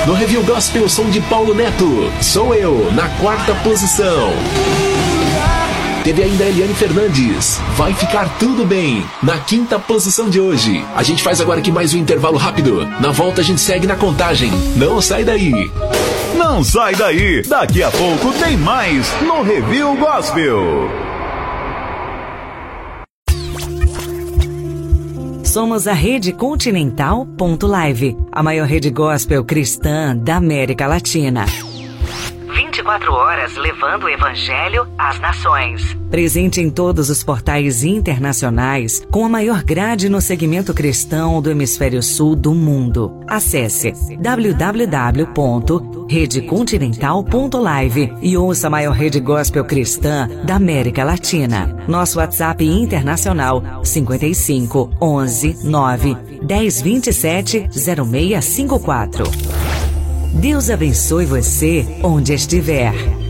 No Review Gospel, som de Paulo Neto, Sou Eu, na 4ª posição. Teve ainda Eliane Fernandes, Vai Ficar Tudo Bem, na 5ª posição de hoje. A gente faz agora aqui mais um intervalo rápido. Na volta a gente segue na contagem. Não sai daí. Não sai daí. Daqui a pouco tem mais no Review Gospel. Somos a Rede Continental.live, a maior rede gospel cristã da América Latina. 24 horas levando o Evangelho às nações. Presente em todos os portais internacionais, com a maior grade no segmento cristão do Hemisfério Sul do mundo. Acesse www.redecontinental.live e ouça a maior rede gospel cristã da América Latina. Nosso WhatsApp internacional 55 11 9 10 27 0654. Deus abençoe você onde estiver.